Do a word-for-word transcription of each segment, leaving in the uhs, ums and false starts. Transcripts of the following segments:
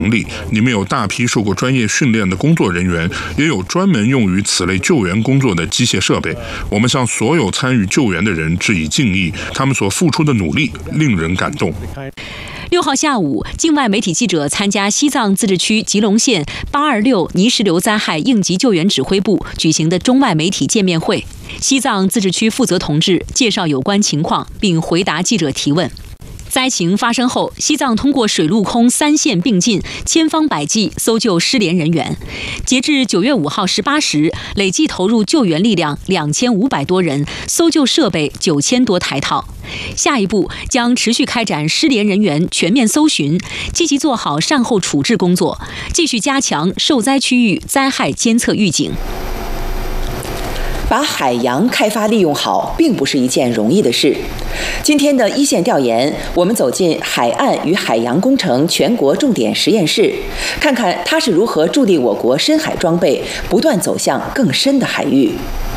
能力，里面有大批受过专业训练的工作人员，也有专门用于此类救援工作的机械设备。我们向所有参与救援的人致以敬意，他们所付出的努力令人感动。 六号下午，境外媒体记者参加西藏自治区吉隆县八二六泥石流灾害应急救援指挥部举行的中外媒体见面会。西藏自治区负责同志介绍有关情况，并回答记者提问。灾情发生后，西藏通过水陆空三线并进，千方百计搜救失联人员。截至九月五号十八时，累计投入救援力量两千五百多人，搜救设备九千多台套。下一步将持续开展失联人员全面搜寻，积极做好善后处置工作，继续加强受灾区域灾害监测预警。 把海洋开发利用好，并不是一件容易的事。今天的一线调研，我们走进海岸与海洋工程全国重点实验室，看看它是如何助力我国深海装备不断走向更深的海域。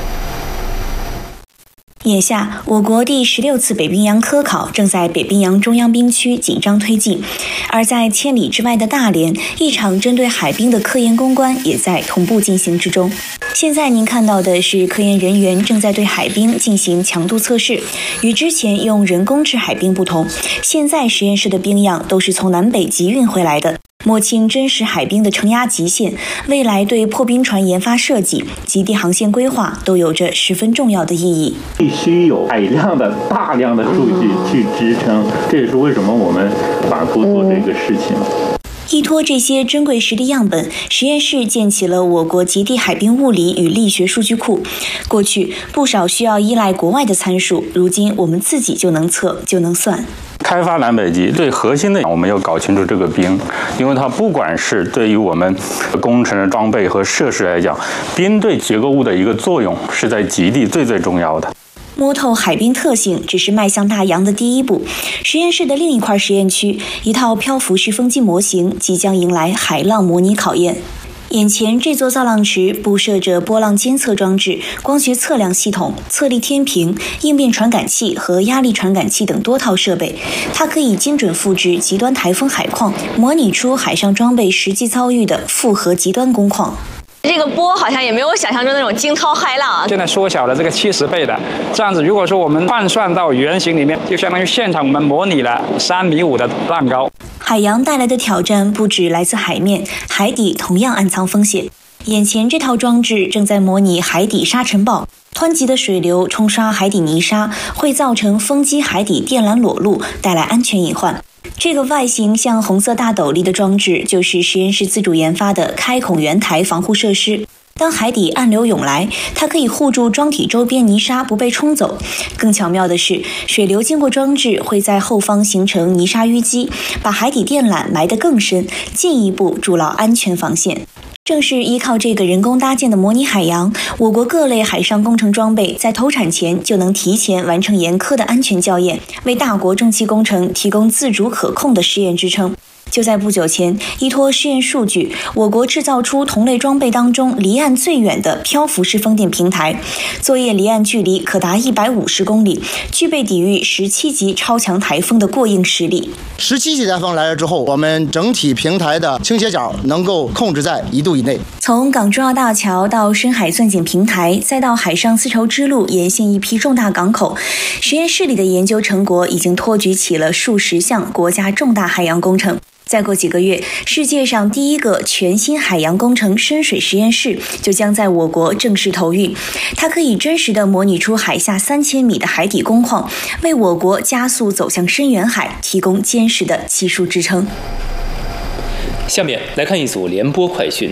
眼下，我国第十六次北冰洋科考正在北冰洋中央冰区紧张推进，而在千里之外的大连，一场针对海冰的科研攻关也在同步进行之中。现在您看到的是科研人员正在对海冰进行强度测试，与之前用人工制海冰不同，现在实验室的冰样都是从南北极运回来的。摸清真实海冰的承压极限，未来对破冰船研发设计、极地航线规划都有着十分重要的意义。 必须有海量的、大量的数据去支撑，这也是为什么我们反复做这个事情。 依托这些珍贵实地样本，实验室建起了我国极地海冰物理与力学数据库。过去不少需要依赖国外的参数，如今我们自己就能测，就能算。 开发南北极最核心的，我们要搞清楚这个冰，因为它不管是对于我们工程的装备和设施来讲，冰对结构物的一个作用是在极地最最重要的。 摸透海冰特性只是迈向大洋的第一步。实验室的另一块实验区，一套漂浮式风机模型即将迎来海浪模拟考验。眼前这座造浪池布设着波浪监测装置、光学测量系统、测力天平、应变传感器和压力传感器等多套设备。它可以精准复制极端台风海况，模拟出海上装备实际遭遇的复合极端工况。 这个波好像也没有想象中那种惊涛骇浪啊！ 现在缩小了这个七十倍的，这样子如果说我们换算到原型里面，就相当于现场我们模拟了三米五的浪高。 海洋带来的挑战不止来自海面，海底同样暗藏风险。眼前这套装置正在模拟海底沙尘暴，湍急的水流冲刷海底泥沙，会造成风机海底电缆裸露，带来安全隐患。这个外形像红色大斗笠的装置，就是实验室自主研发的开孔圆台防护设施。当海底暗流涌来，它可以护住装体周边泥沙不被冲走。更巧妙的是，水流经过装置会在后方形成泥沙淤积，把海底电缆埋得更深，进一步筑牢安全防线。正是依靠这个人工搭建的模拟海洋，我国各类海上工程装备在投产前就能提前完成严苛的安全校验，为大国重器工程提供自主可控的试验支撑。就在不久前，依托试验数据，我国制造出同类装备当中离岸最远的漂浮式风电平台，作业离岸距离可达一百五十公里，具备抵御十七级超强台风的过硬实力。 十七级台风来了之后，我们整体平台的倾斜角能够控制在一度以内。 从港珠澳大桥到深海钻井平台，再到海上丝绸之路沿线一批重大港口，实验室里的研究成果已经托举起了数十项国家重大海洋工程。再过几个月，世界上第一个全新海洋工程深水实验室就将在我国正式投运。它可以真实地模拟出海下三千米的海底工况，为我国加速走向深远海提供坚实的技术支撑。 下面来看一组联播快讯。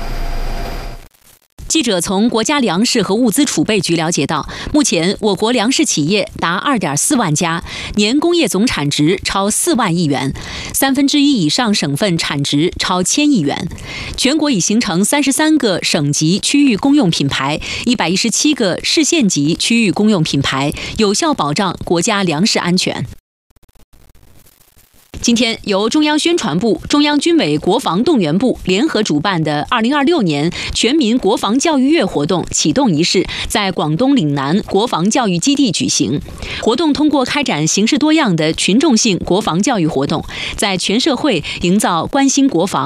记者从国家粮食和物资储备局了解到，目前我国粮食企业达 二点四万家，年工业总产值超四万亿元，三分之一以上省份产值超千亿元。全国已形成三十三个省级区域公用品牌，一百一十七个市县级区域公用品牌，有效保障国家粮食安全。今天，由中央宣传部、中央军委国防动员部联合主办的二零二六年全民国防教育月活动启动仪式在广东岭南国防教育基地举行。活动通过开展形式多样的群众性国防教育活动，在全社会营造关心国防、